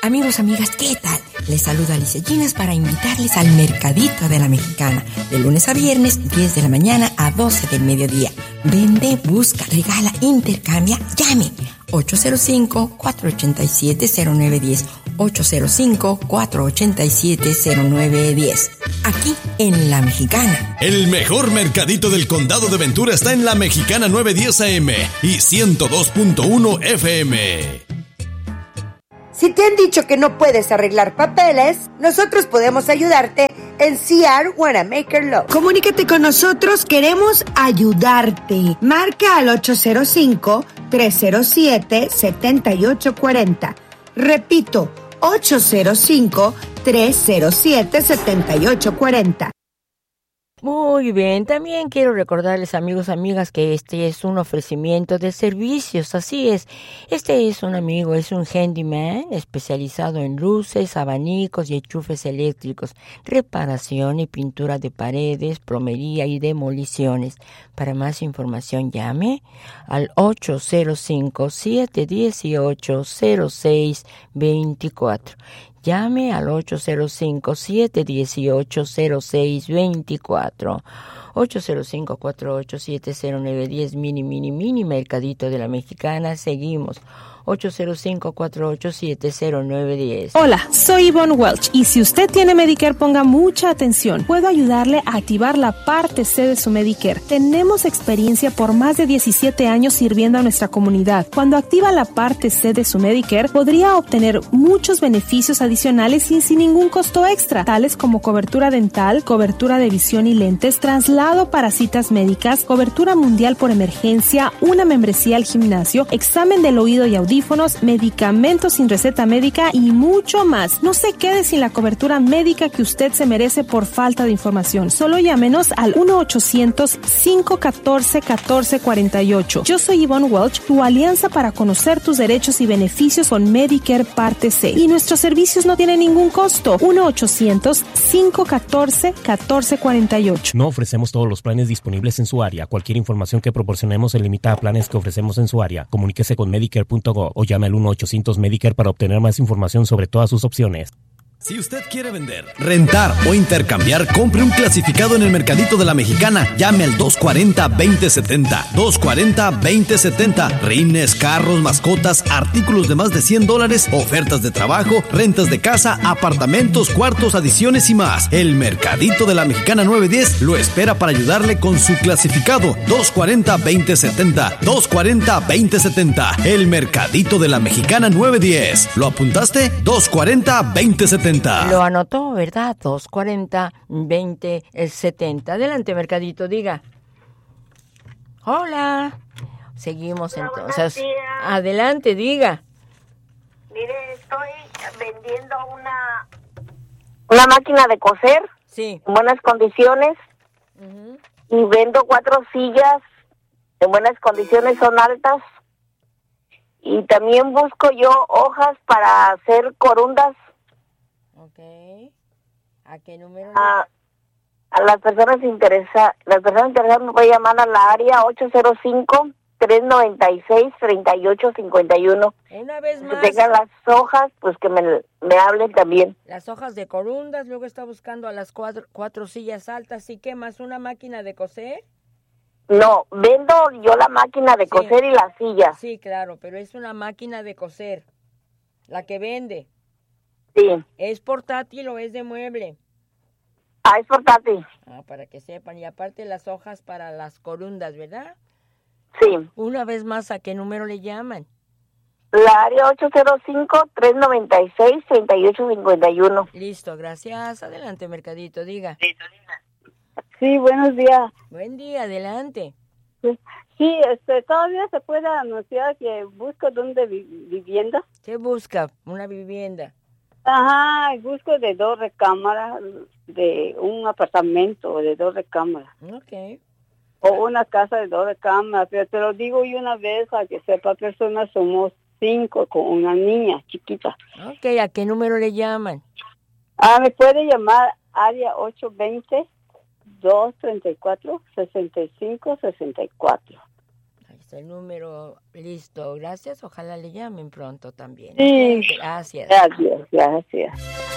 Amigos, amigas, ¿qué tal? Les saluda Alicia Ginas para invitarles al Mercadito de la Mexicana, de lunes a viernes, 10 de la mañana a 12 del mediodía. Vende, busca, regala, intercambia, llame. 805-487-0910. 805-487-0910. Aquí en La Mexicana. El mejor mercadito del condado de Ventura está en La Mexicana 910 AM y 102.1 FM. Si te han dicho que no puedes arreglar papeles, nosotros podemos ayudarte en CR Wanamaker Law. Comunícate con nosotros, queremos ayudarte. Marca al 805-307-7840. Repito, 805-307-7840. Muy bien, también quiero recordarles, amigos, amigas, que este es un ofrecimiento de servicios, así es. Este es un amigo, es un handyman especializado en luces, abanicos y enchufes eléctricos, reparación y pintura de paredes, plomería y demoliciones. Para más información llame al 805-718-0624. Llame al 805-718-0624. 805-487-0910, mini Mercadito de la Mexicana. Seguimos. 805-487-0910. Hola, soy Yvonne Welch y si usted tiene Medicare, ponga mucha atención. Puedo ayudarle a activar la parte C de su Medicare. Tenemos experiencia por más de 17 años sirviendo a nuestra comunidad. Cuando activa la parte C de su Medicare, podría obtener muchos beneficios adicionales y sin ningún costo extra, tales como cobertura dental, cobertura de visión y lentes, traslado para citas médicas, cobertura mundial por emergencia, una membresía al gimnasio, examen del oído y audífonos, medicamentos sin receta médica y mucho más. No se quede sin la cobertura médica que usted se merece por falta de información. Solo llámenos al 1-800-514-1448. Yo soy Yvonne Welch, tu alianza para conocer tus derechos y beneficios con Medicare Parte C. Y nuestros servicios no tienen ningún costo. 1-800-514-1448. No ofrecemos todos los planes disponibles en su área. Cualquier información que proporcionemos se limita a planes que ofrecemos en su área. Comuníquese con Medicare.gov o llame al 1-800-Medicare para obtener más información sobre todas sus opciones. Si usted quiere vender, rentar o intercambiar, compre un clasificado en el Mercadito de la Mexicana. Llame al 240-2070. 240-2070. Rines, carros, mascotas, artículos de más de $100, ofertas de trabajo, rentas de casa, apartamentos, cuartos, adiciones y más. El Mercadito de la Mexicana 910 lo espera para ayudarle con su clasificado. 240-2070. 240-2070. El Mercadito de la Mexicana 910. ¿Lo apuntaste? 240-2070. Lo anotó, ¿verdad? 240-2070. Adelante, Mercadito, diga. Hola. Seguimos. Hola, entonces. Adelante, diga. Mire, estoy vendiendo una máquina de coser. Sí. En buenas condiciones. Uh-huh. Y vendo 4 sillas en buenas condiciones, son altas. Y también busco yo hojas para hacer corundas. Okay. ¿A qué número? A las personas interesadas me pueden llamar a la área 805-396-3851. Una vez más. Que tengan las hojas, pues que me hablen también. Las hojas de corundas, luego está buscando a las 4 sillas altas. ¿Y qué más? ¿Una máquina de coser? No, vendo yo la máquina de coser y las sillas. Sí, claro, pero es una máquina de coser, la que vende. Sí. ¿Es portátil o es de mueble? Es portátil. Para que sepan. Y aparte las hojas para las corundas, ¿verdad? Sí. Una vez más, ¿a qué número le llaman? La área 805-396-3851. Listo, gracias. Adelante, Mercadito, diga. Sí, buenos días. Buen día, adelante. Sí, todavía se puede anunciar que busco dónde vivienda. ¿Qué busca? Una vivienda. Ajá, busco de 2 recámaras, de un apartamento de 2 recámaras. Okay. O una casa de 2 recámaras, pero te lo digo y una vez para que sepa, personas somos 5 con una niña chiquita. Okay, ¿a qué número le llaman? Me puede llamar área 820-234-6564. Ahí Está el número listo. Gracias. Ojalá le llamen pronto también. Sí. Gracias. Gracias.